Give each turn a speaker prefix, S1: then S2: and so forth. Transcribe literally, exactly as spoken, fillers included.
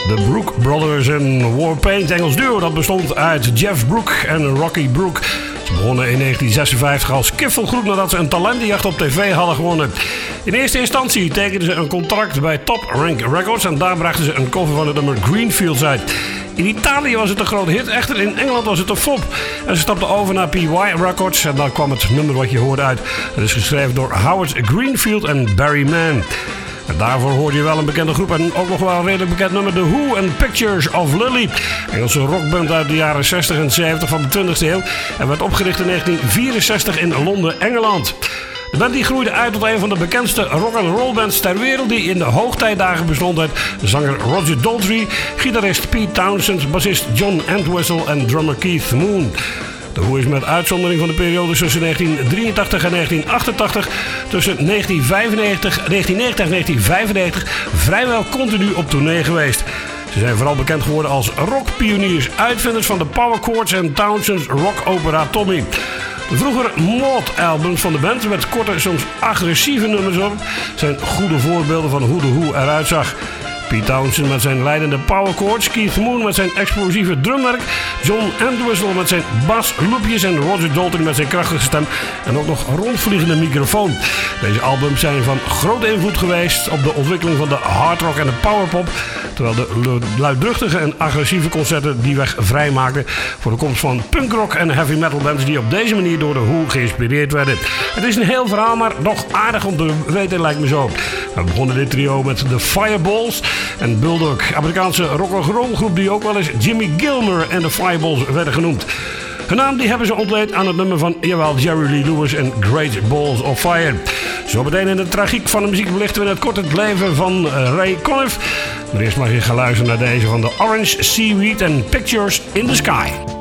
S1: De Brook Brothers en Warpaint, Engels duo, dat bestond uit Jeff Brook en Rocky Brook. Ze begonnen in negentien zesenvijftig als kiffelgroep nadat ze een talentenjacht op tv hadden gewonnen. In eerste instantie tekenden ze een contract bij Top Rank Records en daar brachten ze een cover van het nummer Greenfields uit. In Italië was het een grote hit, echter in Engeland was het een flop. En ze stapten over naar P Y Records en daar kwam het nummer wat je hoorde uit. Het is geschreven door Howard Greenfield en Barry Mann. En daarvoor hoorde je wel een bekende groep en ook nog wel een redelijk bekend nummer, The Who en Pictures of Lily. Engelse rockband uit de jaren zestig en zeventig van de twintigste eeuw en werd opgericht in negentien vierenzestig in Londen, Engeland. De band die groeide uit tot een van de bekendste rock-and-roll bands ter wereld die in de hoogtijdagen bestond uit zanger Roger Daltrey, gitarist Pete Townshend, bassist John Entwistle en drummer Keith Moon. De Who is met uitzondering van de periode tussen negentien drieëntachtig en negentien achtentachtig, tussen negentien vijfennegentig, negentiennegentig en negentien vijfennegentig vrijwel continu op tournee geweest. Ze zijn vooral bekend geworden als rockpioniers, uitvinders van de power chords en Townshend's rock opera Tommy. De vroegere Maud-albums van de band met korte, soms agressieve nummers op zijn goede voorbeelden van hoe de Who eruit zag. Pete Townshend met zijn leidende power chords, Keith Moon met zijn explosieve drumwerk, John Entwistle met zijn basloopjes en Roger Daltrey met zijn krachtige stem en ook nog rondvliegende microfoon. Deze albums zijn van grote invloed geweest op de ontwikkeling van de hardrock en de powerpop, terwijl de luidruchtige en agressieve concerten die weg vrijmaakten voor de komst van punkrock en heavy metal bands die op deze manier door de Who geïnspireerd werden. Het is een heel verhaal, maar nog aardig om te weten, lijkt me zo. We begonnen dit trio met de Fireballs en Bulldog, Amerikaanse rock-and-roll groep die ook wel eens Jimmy Gilmer en de Fireballs werden genoemd. Hun naam die hebben ze ontleend aan het nummer van, jawel, Jerry Lee Lewis en Great Balls of Fire. Zo meteen in de tragiek van de muziek belichten we het kort het leven van Ray Conniff. Maar eerst mag je gaan luisteren naar deze van de Orange Seaweed en Pictures in the Sky.